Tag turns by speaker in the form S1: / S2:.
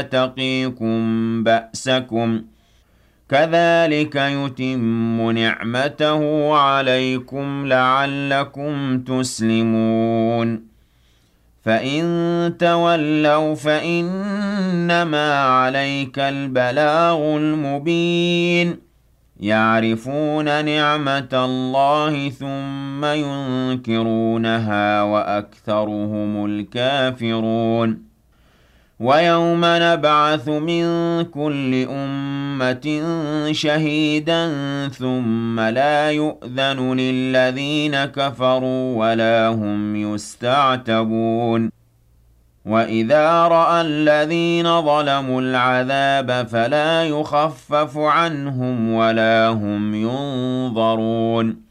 S1: تقيكم بأسكم كذلك يتم نعمته عليكم لعلكم تسلمون فإن تولوا فإنما عليك البلاغ المبين يعرفون نعمة الله ثم ينكرونها وأكثرهم الكافرون ويوم نبعث من كل أمة شهيدا ثم لا يؤذن للذين كفروا ولا هم يستعتبون وإذا رأى الذين ظلموا العذاب فلا يخفف عنهم ولا هم ينظرون